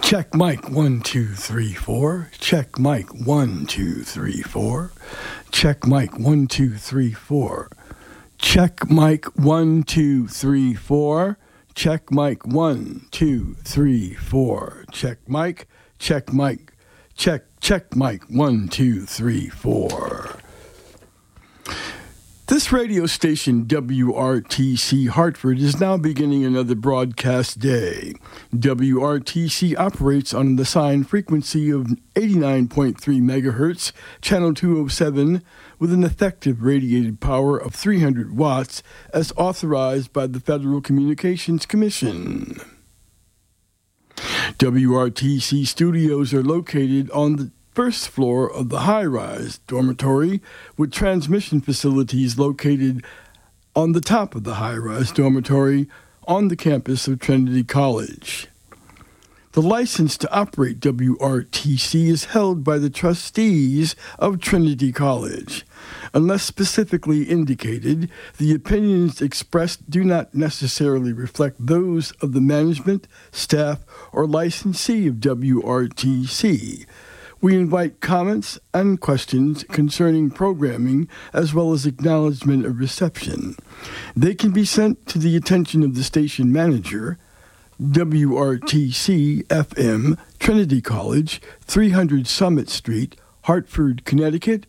Check mic 1 2 3 4. Check mic 1 2 3 4. Check mic 1 2 3 4. Check mic 1 2 3 4. Check mic 1 2 3 4. Check mic. Check mic. Check mic 1 2 3 4. This radio station, WRTC Hartford, is now beginning another broadcast day. WRTC operates on the assigned frequency of 89.3 megahertz, channel 207, with an effective radiated power of 300 watts, as authorized by the Federal Communications Commission. WRTC studios are located on the first floor of the high-rise dormitory, with transmission facilities located on the top of the high-rise dormitory on the campus of Trinity College. The license to operate WRTC is held by the trustees of Trinity College. Unless specifically indicated, the opinions expressed do not necessarily reflect those of the management, staff, or licensee of WRTC. We invite comments and questions concerning programming, as well as acknowledgement of reception. They can be sent to the attention of the station manager, WRTC FM, Trinity College, 300 Summit Street, Hartford, Connecticut,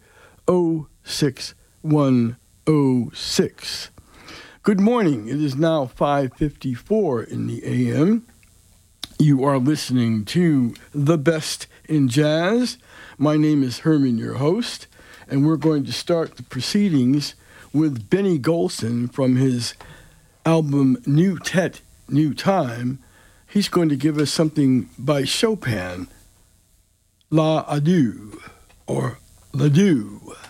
06106. Good morning. It is now 5:54 in the a.m. You are listening to The Best in Jazz. My name is Herman, your host, and we're going to start the proceedings with Benny Golson from his album New Tet, New Time. He's going to give us something by Chopin, La Adieu, or L'Adieu.